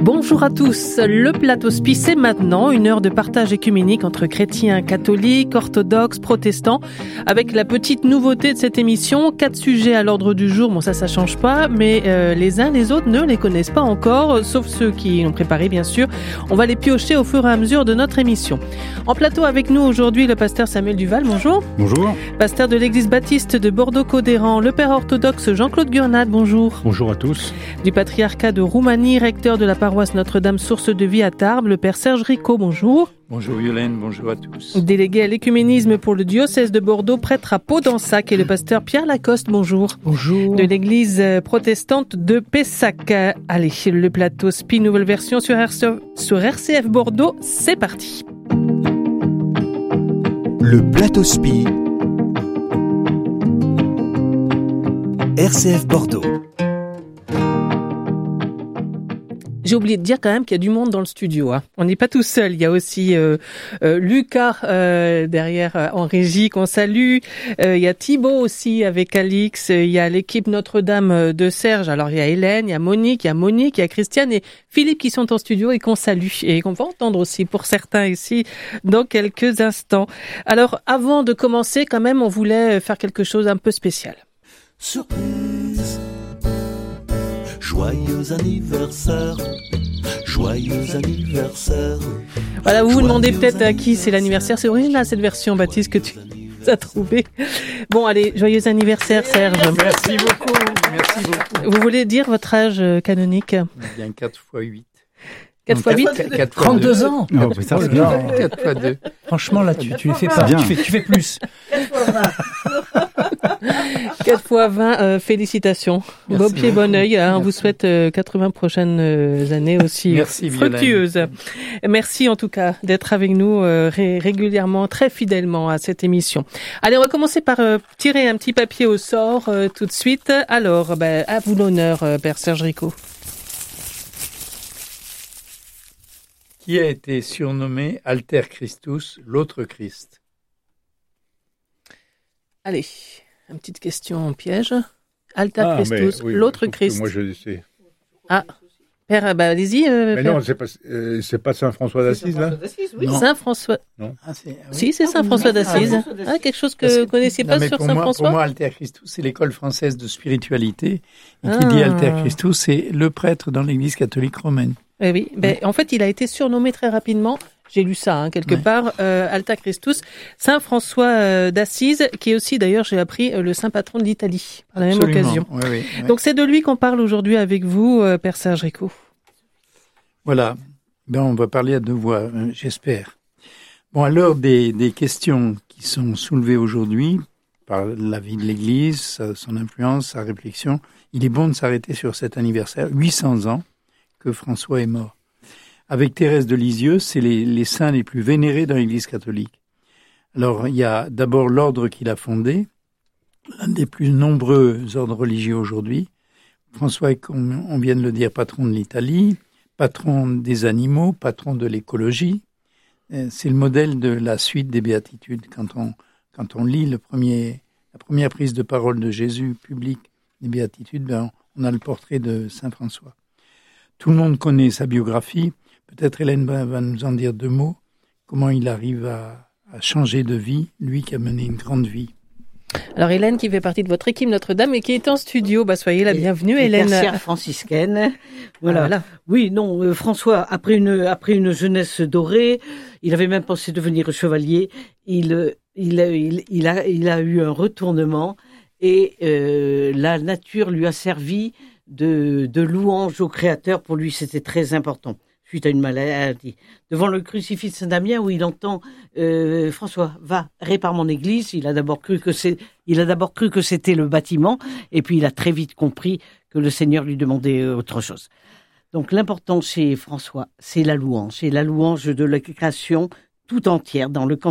Bonjour à tous, le plateau SPI, c'est maintenant une heure de partage écuménique entre chrétiens, catholiques, orthodoxes, protestants, avec la petite nouveauté de cette émission, 4 sujets à l'ordre du jour, bon ça change pas, mais les uns les autres ne les connaissent pas encore, sauf ceux qui l'ont préparé bien sûr. On va les piocher au fur et à mesure de notre émission. En plateau avec nous aujourd'hui le pasteur Samuel Duval, bonjour. Bonjour. Pasteur de l'église baptiste de Bordeaux-Codéran, le père orthodoxe Jean-Claude Gurnade, bonjour. Bonjour à tous. Du patriarcat de Roumanie, recteur de la paroisse Notre-Dame Source de Vie à Tarbes, le père Serge Rico, bonjour. Bonjour Violaine, bonjour à tous. Délégué à l'écuménisme pour le diocèse de Bordeaux, prêtre à Pau-d'Ensac, et le pasteur Pierre Lacoste, bonjour. Bonjour. De l'église protestante de Pessac. Allez, le plateau SPI, nouvelle version sur RCF Bordeaux, c'est parti. Le plateau SPI, RCF Bordeaux. J'ai oublié de dire quand même qu'il y a du monde dans le studio. Hein. On n'est pas tout seul. Il y a aussi Lucas derrière en régie qu'on salue. Il y a Thibaut aussi avec Alix. Il y a l'équipe Notre-Dame de Serge. Alors il y a Hélène, il y a Monique, il y a Christiane et Philippe qui sont en studio et qu'on salue et qu'on va entendre aussi pour certains ici dans quelques instants. Alors avant de commencer, quand même, on voulait faire quelque chose un peu spécial. Surprise. Joyeux anniversaire, joyeux anniversaire. Voilà, vous vous demandez peut-être à qui c'est l'anniversaire. C'est original cette version, Baptiste, que tu as trouvée. Bon, allez, joyeux anniversaire, Serge. Merci beaucoup, merci beaucoup. Vous voulez dire votre âge canonique? Bien 4 x 8. 4 x 8 4 32 ans. Oh, ça, c'est bien. 4 x 2. Franchement, là, tu les fais pas. bien. Tu fais plus. 4 x 20, félicitations. Merci. Beau pied, bon œil. Hein, on Merci. vous souhaite 80 prochaines années aussi Merci, Violaine. fructueuses. Merci en tout cas d'être avec nous régulièrement, très fidèlement à cette émission. Allez, on va commencer par tirer un petit papier au sort tout de suite. Alors, à vous l'honneur, père Serge Rico. Qui a été surnommé Alter Christus, l'autre Christ? Allez, une petite question en piège. Alter Christus, l'autre Christ. Moi, je le sais. Ah, père, allez-y. Mais père. non, c'est pas Saint François d'Assise, là? Oui, Non. Saint François. Ah, oui. Si, c'est Saint François d'Assise. Ah, quelque chose que vous connaissiez pas sur Saint Pour François? moi, Alter Christus, c'est l'école française de spiritualité. Et qui dit Alter Christus, c'est le prêtre dans l'église catholique romaine. Eh oui, en fait, il a été surnommé très rapidement, j'ai lu ça quelque part, Alter Christus, Saint François d'Assise, qui est aussi, d'ailleurs, j'ai appris, le saint patron de l'Italie, par la même occasion. Oui. Donc, c'est de lui qu'on parle aujourd'hui avec vous, père Serge Rico. Voilà. On va parler à deux voix, j'espère. Bon, à l'heure des questions qui sont soulevées aujourd'hui par la vie de l'Église, son influence, sa réflexion, il est bon de s'arrêter sur cet anniversaire, 800 ans que François est mort. Avec Thérèse de Lisieux, c'est les saints les plus vénérés dans l'Église catholique. Alors, il y a d'abord l'ordre qu'il a fondé, l'un des plus nombreux ordres religieux aujourd'hui. François est, comme on vient de le dire, patron de l'Italie, patron des animaux, patron de l'écologie. C'est le modèle de la suite des béatitudes. Quand on lit la première prise de parole de Jésus publique des béatitudes, on a le portrait de Saint François. Tout le monde connaît sa biographie. Peut-être Hélène va nous en dire 2 mots. Comment il arrive à changer de vie, lui qui a mené une grande vie. Alors, Hélène, qui fait partie de votre équipe Notre-Dame et qui est en studio, soyez la bienvenue, Hélène. Tertiaire franciscaine. Voilà. Oui, non, François, après une jeunesse dorée, il avait même pensé devenir chevalier. Il a eu un retournement et la nature lui a servi de louange au Créateur. Pour lui, c'était très important. Suite à une maladie. Devant le crucifix de Saint-Damien, où il entend François, va, répare mon église. Il a d'abord cru que c'était le bâtiment, et puis il a très vite compris que le Seigneur lui demandait autre chose. Donc l'important chez François, c'est la louange de la création tout entière dans le